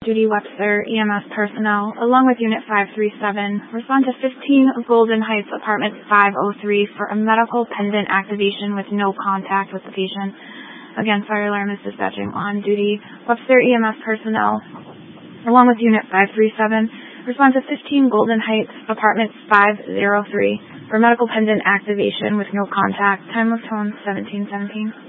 Judy Webster, EMS personnel, along with Unit 537, respond to 15 Golden Heights Apartment 503 for a medical pendant activation with no contact with the patient. Again, fire alarm is dispatching on duty. Webster EMS personnel, along with Unit 537, respond to 15 Golden Heights Apartment 503 for medical pendant activation with no contact. Time of tone 1717.